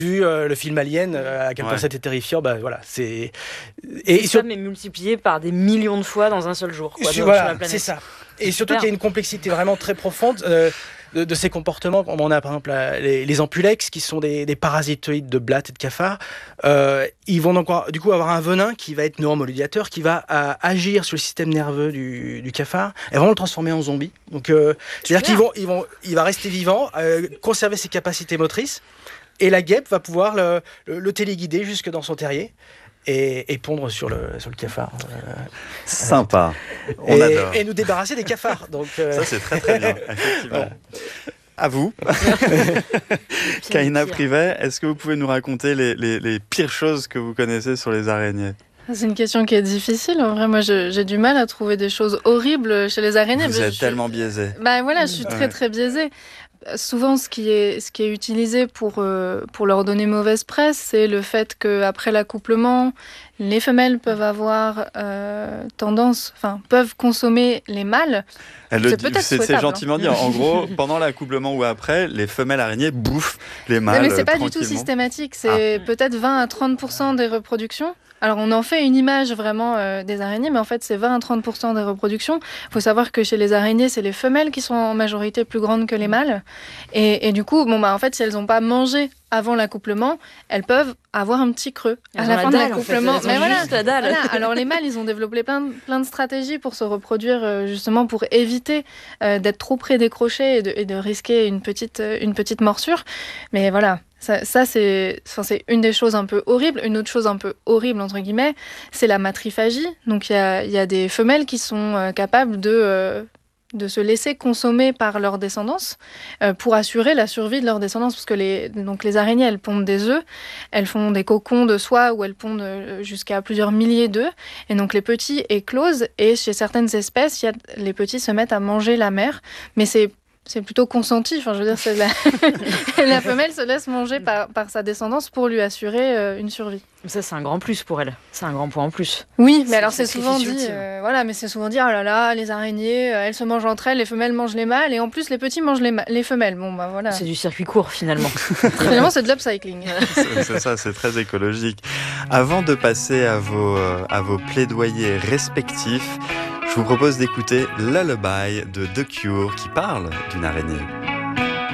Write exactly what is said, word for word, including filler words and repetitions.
vu euh, le film Alien, euh, à quel point Ouais. c'était terrifiant, bah voilà, c'est... Et sur- ça, mais multiplié par des millions de fois dans un seul jour, quoi, sur- dans- voilà, sur la planète. c'est ça. Et C'est surtout super. qu'il y a une complexité vraiment très profonde euh, de, de ces comportements. On a par exemple la- les, les ampulex, qui sont des, des parasitoïdes de blattes et de cafards. Euh, ils vont donc avoir- du coup avoir un venin qui va être neuromodulateur, qui va euh, agir sur le système nerveux du, du cafard et vraiment le transformer en zombie. Donc, euh, c'est-à-dire qu'ils vont, ils vont, il va rester vivant, euh, conserver ses capacités motrices, et la guêpe va pouvoir le, le, le téléguider jusque dans son terrier. Et, et pondre sur le, sur le cafard. Euh, Sympa. On et, adore. et nous débarrasser des cafards. Donc, euh, Ça, c'est très très bien, effectivement. Voilà. À vous, Kaina Privet, est-ce que vous pouvez nous raconter les, les, les pires choses que vous connaissez sur les araignées ? C'est une question qui est difficile. En vrai, moi, je- j'ai du mal à trouver des choses horribles chez les araignées. Vous mais êtes je- tellement biaisé. Bah voilà, je suis très Ouais. très biaisée. Euh, Souvent, ce qui est, ce qui est utilisé pour, euh, pour leur donner mauvaise presse, c'est le fait qu'après l'accouplement, les femelles peuvent avoir euh, tendance, enfin, peuvent consommer les mâles. Elle le C'est dit- peut-être c'est, c'est souhaitable, gentiment dit. En gros, pendant l'accouplement ou après, les femelles araignées bouffent les Non, mâles mais c'est pas du tout tranquillement. systématique, c'est peut-être vingt à trente pour cent des reproductions. Alors on en fait une image vraiment euh, des araignées, mais en fait c'est vingt à trente pour cent des reproductions. Il faut savoir que chez les araignées, c'est les femelles qui sont en majorité plus grandes que les mâles. Et, et du coup, bon, bah, en fait, si elles n'ont pas mangé avant l'accouplement, elles peuvent avoir un petit creux Elles à ont la la fin de dalle, en fait. l'accouplement. Elles ont Mais voilà, juste la dalle. voilà. Alors les mâles, ils ont développé plein de, plein de stratégies pour se reproduire, euh, justement pour éviter euh, d'être trop près des crochets et de, et de risquer une petite, euh, une petite morsure. Mais voilà, ça, ça c'est, enfin, c'est une des choses un peu horribles. Une autre chose un peu horrible, entre guillemets, c'est la matriphagie. Donc il y a, il y a des femelles qui sont euh, capables de... euh, de se laisser consommer par leur descendance euh, pour assurer la survie de leur descendance. Parce que les, donc les araignées, elles pondent des œufs, elles font des cocons de soie où elles pondent euh, jusqu'à plusieurs milliers d'œufs. Et donc les petits éclosent et chez certaines espèces, il y a, les petits se mettent à manger la mère. Mais c'est c'est plutôt consenti. Enfin, je veux dire, c'est la... la femelle se laisse manger par, par sa descendance pour lui assurer euh, une survie. Ça, c'est un grand plus pour elle. C'est un grand point en plus. Oui, mais C'est alors c'est sacrifice souvent dit, ultime. euh, voilà, mais c'est souvent dit, oh là là, les araignées, euh, elles se mangent entre elles, les femelles mangent les mâles, et en plus les petits mangent les, ma- les femelles. Bon, bah voilà. C'est du circuit court, finalement. Finalement, c'est de l'upcycling. C'est, c'est ça, c'est très écologique. Avant de passer à vos, euh, à vos plaidoyers respectifs, je vous propose d'écouter Lullaby de The Cure qui parle d'une araignée.